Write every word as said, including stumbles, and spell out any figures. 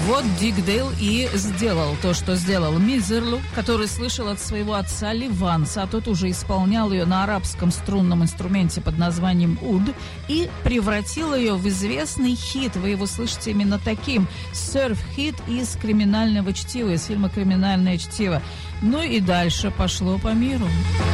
Вот Дик Дейл и сделал то, что сделал. Мизерлу, который слышал от своего отца Ливанса, а тот уже исполнял ее на арабском струнном инструменте под названием уд, и превратил ее в известный хит. Вы его слышите именно таким. Серф-хит из «Криминального чтива», из фильма «Криминальное чтиво». Ну и дальше пошло по миру.